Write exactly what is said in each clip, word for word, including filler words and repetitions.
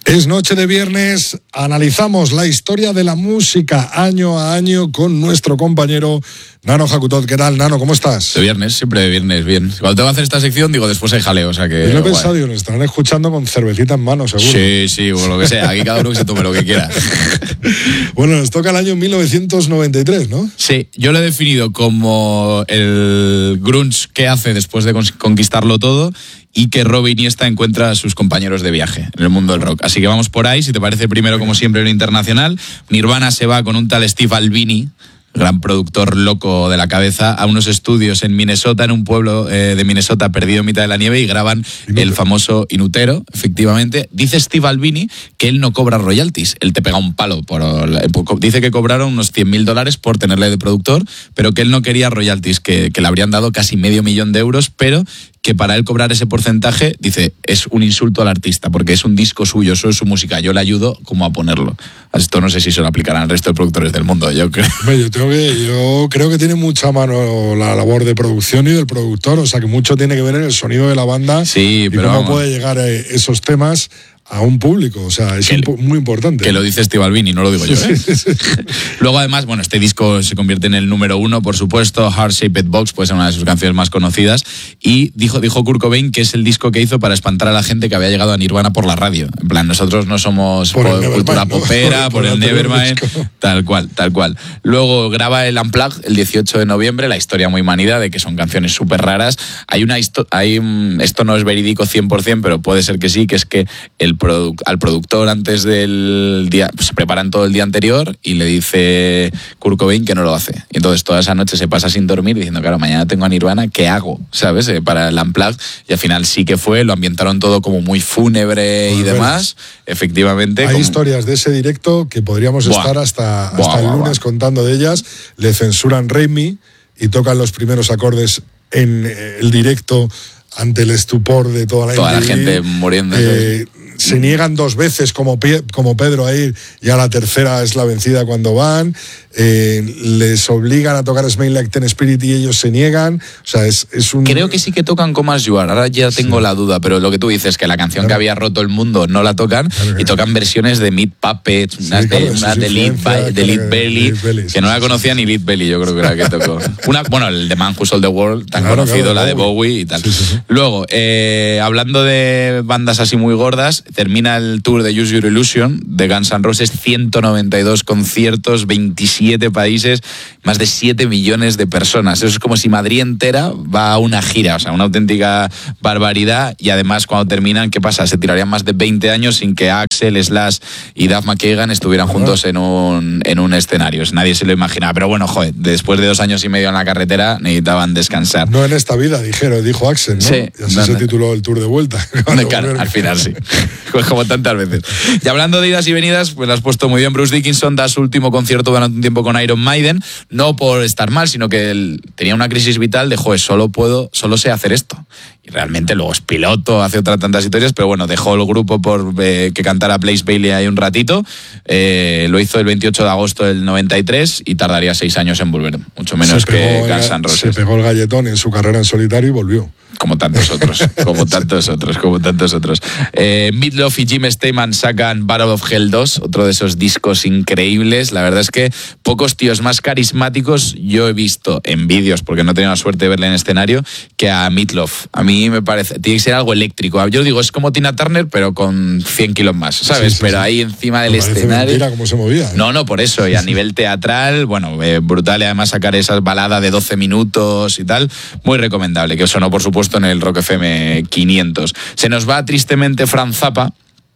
Es noche de viernes, analizamos la historia de la música año a año con nuestro compañero Nano Jacutot. ¿Qué tal, Nano? ¿Cómo estás? De viernes, siempre de viernes, bien. Cuando tengo que hacer esta sección, digo, después hay jaleo, o sea que... Yo lo he pensado, digo, nos estarán escuchando con cervecita en mano, seguro. Sí, sí, o lo que sea, aquí cada uno que se tome lo que quiera. Bueno, nos toca el año mil novecientos noventa y tres, ¿no? Sí, yo lo he definido como el grunge que hace después de conquistarlo todo y que Robbie Iniesta encuentra a sus compañeros de viaje en el mundo del rock. Así que vamos por ahí, si te parece, primero, como siempre, lo internacional. Nirvana se va con un tal Steve Albini, gran productor loco de la cabeza, a unos estudios en Minnesota, en un pueblo eh, de Minnesota perdido en mitad de la nieve, y graban Inútero. El famoso Inútero, efectivamente. Dice Steve Albini que él no cobra royalties, él te pega un palo. Por, dice que cobraron unos cien mil dólares por tenerle de productor, pero que él no quería royalties, que, que le habrían dado casi medio millón de euros, pero que para él cobrar ese porcentaje, dice, es un insulto al artista, porque es un disco suyo, eso es su música, yo le ayudo como a ponerlo. Esto no sé si se lo aplicarán al resto de productores del mundo, yo creo. Yo, tengo que, yo creo que tiene mucha mano la labor de producción y del productor, o sea que mucho tiene que ver en el sonido de la banda, sí, y pero cómo vamos. puede llegar a esos temas a un público, o sea, es que, impo- muy importante. Que lo dice Steve Albini, no lo digo yo, ¿eh? Sí, sí, sí. Luego, además, bueno, este disco se convierte en el número uno, por supuesto. Heart Shaped Box, pues es una de sus canciones más conocidas. Y dijo, dijo Kurt Cobain que es el disco que hizo para espantar a la gente que había llegado a Nirvana por la radio. En plan, nosotros no somos por po- cultura ¿no? popera, por, por, por el, el Nevermind, tal cual, tal cual. Luego graba el Unplugged el dieciocho de noviembre, la historia muy manida de que son canciones súper raras. Hay una histo- hay, esto no es verídico cien por ciento, pero puede ser que sí, que es que el produ- al productor antes del día, pues se preparan todo el día anterior y le dice Kurt Cobain que no lo hace. Y entonces toda esa noche se pasa sin dormir diciendo, claro, mañana tengo a Nirvana, ¿qué hago? ¿Sabes? Eh, para el Unplugged. Y al final sí que fue, lo ambientaron todo como muy fúnebre bueno, y demás. Ver, efectivamente. Hay como... historias de ese directo que podríamos buah, estar hasta, hasta buah, el lunes buah. contando de ellas. Le censuran Raimi y tocan los primeros acordes en el directo ante el estupor de toda la, toda la gente muriendo. Eh, se niegan dos veces como, como Pedro a ir, y a la tercera es la vencida cuando van. Eh, les obligan a tocar Smell Like Teen Spirit y ellos se niegan. O sea, es, es un... Creo que sí que tocan Come As You Are. Ahora ya tengo sí. la duda, pero lo que tú dices, que la canción claro. que había roto el mundo no la tocan, claro, y tocan versiones de Meat Puppets, sí, unas claro, de, una de, Lead, claro, de Lead Belly, Belly sí, que no la conocía sí, ni Lead Belly, yo creo que era la que tocó. Una, bueno, el de Man Who Sold the World, tan claro, conocido, claro, la de Bowie y tal. Sí, sí, sí. Luego, eh, hablando de bandas así muy gordas, termina el tour de Use Your Illusion de Guns N' Roses, ciento noventa y dos conciertos, veintisiete países, más de siete millones de personas. Eso es como si Madrid entera va a una gira, o sea, una auténtica barbaridad. Y además, cuando terminan, ¿qué pasa? Se tirarían más de veinte años sin que Axl, Slash y Duff McKagan estuvieran uh-huh. juntos en un, en un escenario. Nadie se lo imaginaba, pero bueno, joder, después de dos años y medio en la carretera necesitaban descansar. No en esta vida, dijeron, dijo Axl, ¿no? Sí, y así no, se no. tituló el Tour de Vuelta. Claro, al final sí. Pues como tantas veces. Y hablando de idas y venidas, pues lo has puesto muy bien. Bruce Dickinson da su último concierto durante un tiempo con Iron Maiden, no por estar mal, sino que él tenía una crisis vital de, joder, solo puedo, solo sé hacer esto. Y realmente luego es piloto, hace otras tantas historias, pero bueno, dejó el grupo por eh, que cantara Blaze Bayley ahí un ratito. Eh, lo hizo el veintiocho de agosto del noventa y tres y tardaría seis años en volver, mucho menos que Guns N' Roses. Se pegó el galletón en su carrera en solitario y volvió. Como tantos otros, como tantos otros, como tantos otros. Eh, Meatloaf y Jim Steinman sacan Battle of Hell dos, otro de esos discos increíbles. La verdad es que pocos tíos más carismáticos yo he visto en vídeos, porque no he tenido la suerte de verle en escenario, que a Meatloaf. A mí me parece, tiene que ser algo eléctrico. Yo digo, es como Tina Turner, pero con cien kilos más, ¿sabes? Sí, sí, pero sí. ahí encima del me escenario... Mentira cómo se movía. ¿eh? No, no, por eso. Y a nivel teatral, bueno, eh, brutal. Y además sacar esas baladas de doce minutos y tal, muy recomendable. Que sonó, por supuesto, en el Rock F M quinientos. Se nos va tristemente Frank Zappa,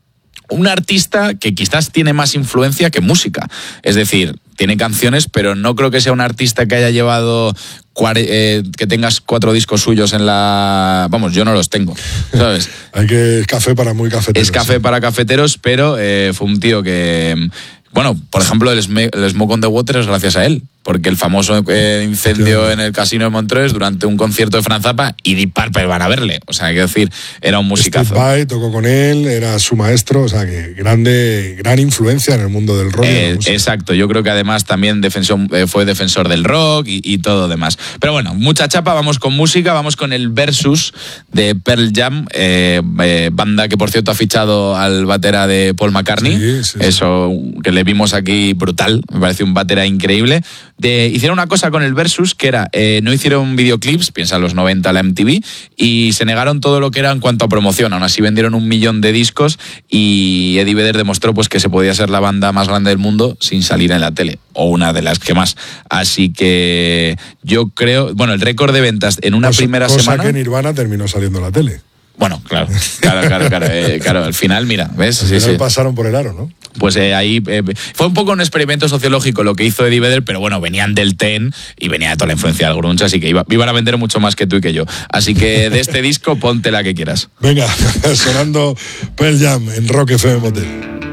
un artista que quizás tiene más influencia que música. Es decir, tiene canciones, pero no creo que sea un artista que haya llevado cuare, eh, que tengas cuatro discos suyos en la... Vamos, yo no los tengo, ¿sabes? Hay que... Es café para muy cafeteros. Es café sí. para cafeteros, pero eh, fue un tío que... Bueno, por ejemplo, el, Sm- el Smoke on the Water es gracias a él. porque el famoso eh, incendio en el casino de Montreux durante un concierto de Frank Zappa y Deep Purple van a verle. O sea, quiero decir, era un musicazo. Steve Vai tocó con él, era su maestro, o sea, que grande, gran influencia en el mundo del rock. Eh, exacto, yo creo que además también defensor, eh, fue defensor del rock y, y todo demás. Pero bueno, mucha chapa, vamos con música, vamos con el Versus de Pearl Jam, eh, eh, banda que por cierto ha fichado al batera de Paul McCartney. Sí, sí, eso que le vimos aquí brutal, me parece un batera increíble. De, hicieron una cosa con el Versus que era, eh, no hicieron videoclips, piensa en los noventa la M T V, y se negaron todo lo que era en cuanto a promoción. Aún así vendieron un millón de discos y Eddie Vedder demostró pues que se podía ser la banda más grande del mundo sin salir en la tele, o una de las que más. Así que yo creo, bueno, el récord de ventas en una cosa, primera cosa semana... que Nirvana terminó saliendo en la tele. Bueno, claro, claro, claro, claro, eh, claro, al final, mira, ¿ves? Al sí, final sí. pasaron por el aro, ¿no? Pues eh, ahí eh, fue un poco un experimento sociológico lo que hizo Eddie Vedder, pero bueno, venían del Ten y venía de toda la influencia del grunge, así que iba, iban a vender mucho más que tú y que yo. Así que de este disco, ponte la que quieras. Venga, sonando Pearl Jam en Rock F M Motel.